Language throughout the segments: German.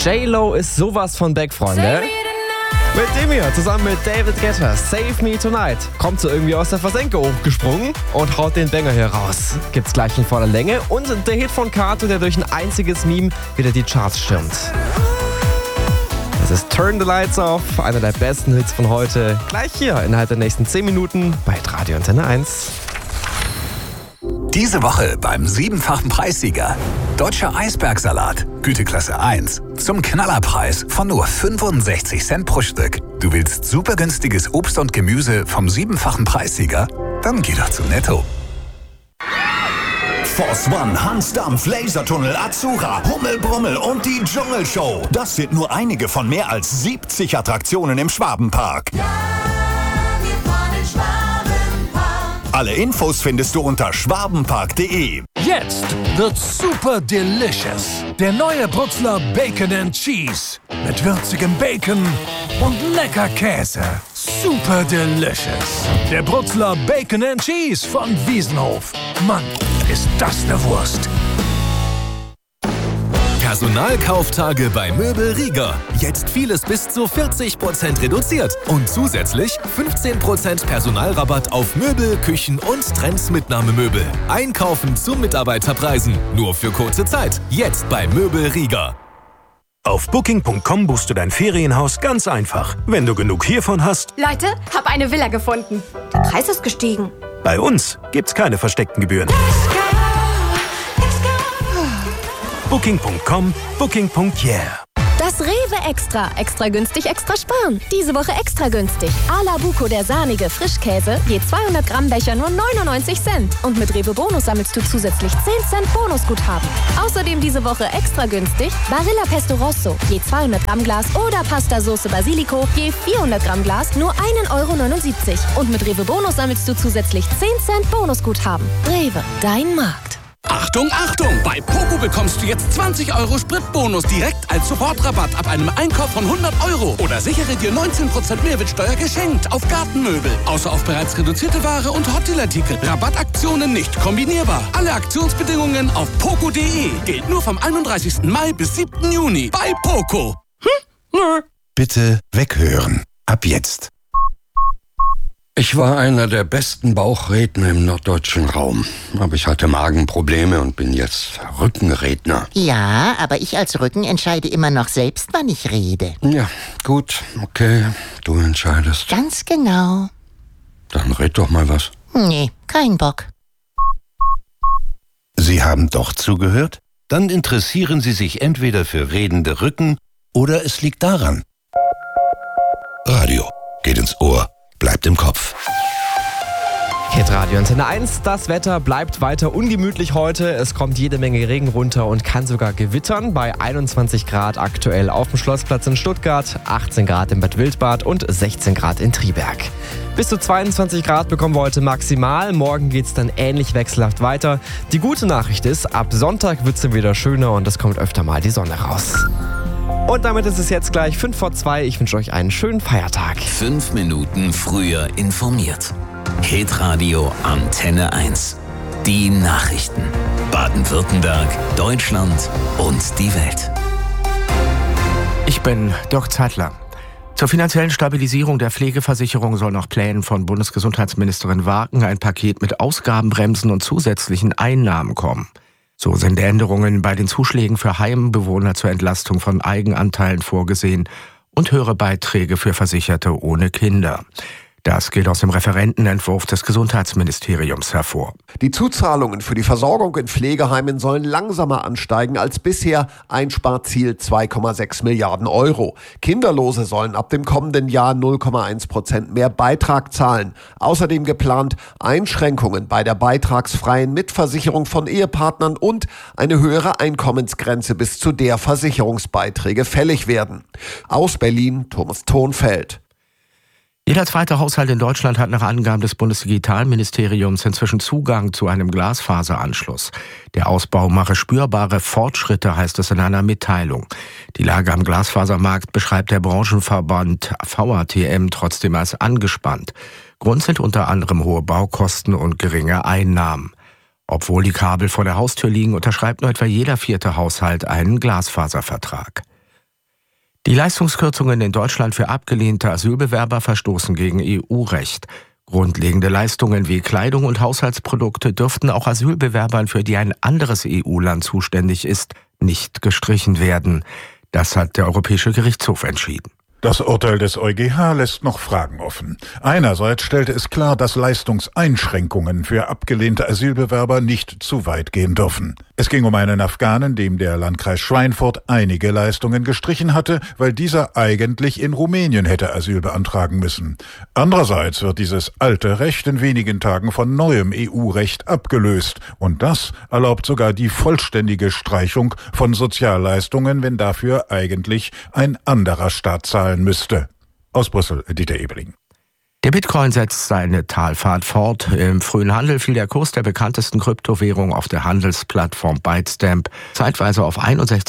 J-Lo ist sowas von back, Freunde. Mit dem hier, zusammen mit David Guetta, Save Me Tonight, kommt so irgendwie aus der Versenkung hochgesprungen und haut den Banger hier raus. Gibt's gleich in voller Länge und der Hit von Kato, der durch ein einziges Meme wieder die Charts stürmt. Das ist Turn the Lights Off, einer der besten Hits von heute. Gleich hier innerhalb der nächsten 10 Minuten bei Radio Antenne 1. Diese Woche beim 7-fachen Preissieger. Deutscher Eisbergsalat, Güteklasse 1. Zum Knallerpreis von nur 65 Cent pro Stück. Du willst super günstiges Obst und Gemüse vom 7-fachen Preissieger? Dann geh doch zu Netto. Force One, Hansdampf, Lasertunnel, Azura, Hummelbrummel und die Dschungelshow. Das sind nur einige von mehr als 70 Attraktionen im Schwabenpark. Ja, wir fahren in Schwabenpark. Alle Infos findest du unter schwabenpark.de. Jetzt wird's super delicious. Der neue Brutzler Bacon and Cheese. Mit würzigem Bacon und lecker Käse. Super delicious. Der Brutzler Bacon and Cheese von Wiesenhof. Mann, ist das eine Wurst. Personalkauftage bei Möbel Rieger. Jetzt vieles bis zu 40% reduziert. Und zusätzlich 15% Personalrabatt auf Möbel, Küchen und Trendsmitnahmemöbel. Einkaufen zu Mitarbeiterpreisen. Nur für kurze Zeit. Jetzt bei Möbel Rieger. Auf Booking.com buchst du dein Ferienhaus ganz einfach. Wenn du genug hiervon hast. Leute, hab eine Villa gefunden. Der Preis ist gestiegen. Bei uns gibt's keine versteckten Gebühren. Booking.com, Booking.yeah. Das Rewe Extra. Extra günstig, extra sparen. Diese Woche extra günstig. A la Buco, der sahnige Frischkäse. Je 200 Gramm Becher nur 99 Cent. Und mit Rewe Bonus sammelst du zusätzlich 10 Cent Bonusguthaben. Außerdem diese Woche extra günstig. Barilla Pesto Rosso. Je 200 Gramm Glas oder Pasta Sauce Basilico. Je 400 Gramm Glas nur 1,79 €. Und mit Rewe Bonus sammelst du zusätzlich 10 Cent Bonusguthaben. Rewe, dein Markt. Achtung, Achtung! Bei Poco bekommst du jetzt 20 € Spritbonus direkt als Sofortrabatt ab einem Einkauf von 100 €. Oder sichere dir 19% Mehrwertsteuer geschenkt auf Gartenmöbel. Außer auf bereits reduzierte Ware und Hotelartikel. Rabattaktionen nicht kombinierbar. Alle Aktionsbedingungen auf poco.de. Gilt nur vom 31. Mai bis 7. Juni. Bei Poco. Bitte weghören. Ab jetzt. Ich war einer der besten Bauchredner im norddeutschen Raum. Aber ich hatte Magenprobleme und bin jetzt Rückenredner. Ja, aber ich als Rücken entscheide immer noch selbst, wann ich rede. Ja, gut, okay, du entscheidest. Ganz genau. Dann red doch mal was. Nee, kein Bock. Sie haben doch zugehört? Dann interessieren Sie sich entweder für redende Rücken oder es liegt daran. Radio geht ins Ohr. Bleibt im Kopf. Hit Radio Antenne 1. Das Wetter bleibt weiter ungemütlich heute. Es kommt jede Menge Regen runter und kann sogar gewittern. Bei 21 Grad aktuell auf dem Schlossplatz in Stuttgart, 18 Grad in Bad Wildbad und 16 Grad in Triberg. Bis zu 22 Grad bekommen wir heute maximal. Morgen geht es dann ähnlich wechselhaft weiter. Die gute Nachricht ist, ab Sonntag wird es dann wieder schöner und es kommt öfter mal die Sonne raus. Und damit ist es jetzt gleich 5:02. Ich wünsche euch einen schönen Feiertag. 5 Minuten früher informiert. Hitradio Antenne 1. Die Nachrichten. Baden-Württemberg, Deutschland und die Welt. Ich bin Dirk Zeitler. Zur finanziellen Stabilisierung der Pflegeversicherung soll nach Plänen von Bundesgesundheitsministerin Wagen ein Paket mit Ausgabenbremsen und zusätzlichen Einnahmen kommen. So sind Änderungen bei den Zuschlägen für Heimbewohner zur Entlastung von Eigenanteilen vorgesehen und höhere Beiträge für Versicherte ohne Kinder. Das geht aus dem Referentenentwurf des Gesundheitsministeriums hervor. Die Zuzahlungen für die Versorgung in Pflegeheimen sollen langsamer ansteigen als bisher. Einsparziel 2,6 Milliarden Euro. Kinderlose sollen ab dem kommenden Jahr 0,1% mehr Beitrag zahlen. Außerdem geplant Einschränkungen bei der beitragsfreien Mitversicherung von Ehepartnern und eine höhere Einkommensgrenze, bis zu der Versicherungsbeiträge fällig werden. Aus Berlin, Thomas Thonfeld. Jeder zweite Haushalt in Deutschland hat nach Angaben des Bundesdigitalministeriums inzwischen Zugang zu einem Glasfaseranschluss. Der Ausbau mache spürbare Fortschritte, heißt es in einer Mitteilung. Die Lage am Glasfasermarkt beschreibt der Branchenverband VATM trotzdem als angespannt. Grund sind unter anderem hohe Baukosten und geringe Einnahmen. Obwohl die Kabel vor der Haustür liegen, unterschreibt nur etwa jeder 4. Haushalt einen Glasfaservertrag. Die Leistungskürzungen in Deutschland für abgelehnte Asylbewerber verstoßen gegen EU-Recht. Grundlegende Leistungen wie Kleidung und Haushaltsprodukte dürften auch Asylbewerbern, für die ein anderes EU-Land zuständig ist, nicht gestrichen werden. Das hat der Europäische Gerichtshof entschieden. Das Urteil des EuGH lässt noch Fragen offen. Einerseits stellte es klar, dass Leistungseinschränkungen für abgelehnte Asylbewerber nicht zu weit gehen dürfen. Es ging um einen Afghanen, dem der Landkreis Schweinfurt einige Leistungen gestrichen hatte, weil dieser eigentlich in Rumänien hätte Asyl beantragen müssen. Andererseits wird dieses alte Recht in wenigen Tagen von neuem EU-Recht abgelöst. Und das erlaubt sogar die vollständige Streichung von Sozialleistungen, wenn dafür eigentlich ein anderer Staat zahlen müsste. Aus Brüssel, Dieter Ebeling. Der Bitcoin setzt seine Talfahrt fort. Im frühen Handel fiel der Kurs der bekanntesten Kryptowährung auf der Handelsplattform Bitstamp zeitweise auf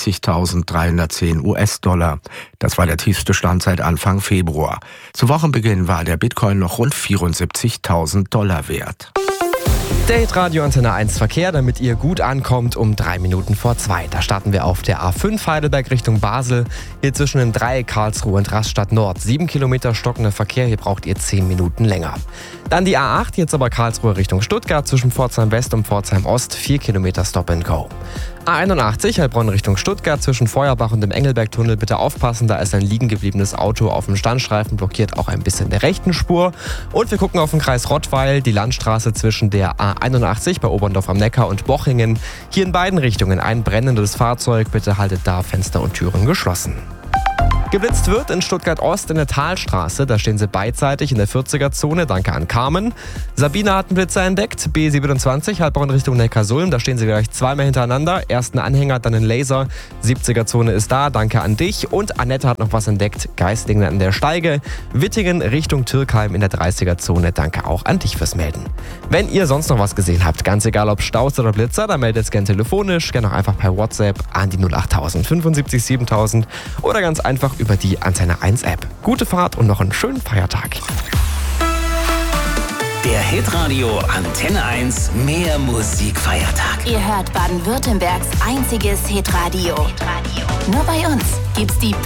61.310 US-Dollar. Das war der tiefste Stand seit Anfang Februar. Zu Wochenbeginn war der Bitcoin noch rund 74.000 Dollar wert. Der Hitradio Antenne 1 Verkehr, damit ihr gut ankommt, um 3 Minuten vor 2. Da starten wir auf der A5 Heidelberg Richtung Basel. Hier zwischen dem Dreieck Karlsruhe und Rastatt Nord. 7 Kilometer stockender Verkehr, hier braucht ihr 10 Minuten länger. Dann die A8, jetzt aber Karlsruhe Richtung Stuttgart zwischen Pforzheim West und Pforzheim Ost. 4 Kilometer Stop and Go. A81 Heilbronn Richtung Stuttgart zwischen Feuerbach und dem Engelbergtunnel. Bitte aufpassen, da ist ein liegen gebliebenes Auto auf dem Standstreifen, blockiert auch ein bisschen der rechten Spur. Und wir gucken auf den Kreis Rottweil, die Landstraße zwischen der A81 bei Oberndorf am Neckar und Bochingen. Hier in beiden Richtungen ein brennendes Fahrzeug. Bitte haltet da Fenster und Türen geschlossen. Geblitzt wird in Stuttgart-Ost in der Talstraße. Da stehen sie beidseitig in der 40er-Zone. Danke an Carmen. Sabine hat einen Blitzer entdeckt. B27, Heilbronn Richtung Neckarsulm. Da stehen sie gleich zweimal hintereinander. Erst ein Anhänger, dann ein Laser. 70er-Zone ist da. Danke an dich. Und Annette hat noch was entdeckt. Geislingen an der Steige. Wittingen Richtung Türkheim in der 30er-Zone. Danke auch an dich fürs Melden. Wenn ihr sonst noch was gesehen habt, ganz egal ob Staus oder Blitzer, dann meldet es gerne telefonisch. Gerne auch einfach per WhatsApp an die 08000 75 7000 oder ganz einfach über die Antenne 1 App. Gute Fahrt und noch einen schönen Feiertag. Der Hitradio Antenne 1 Mehr Musikfeiertag. Ihr hört Baden-Württembergs einziges Hitradio. Nur bei uns gibt's die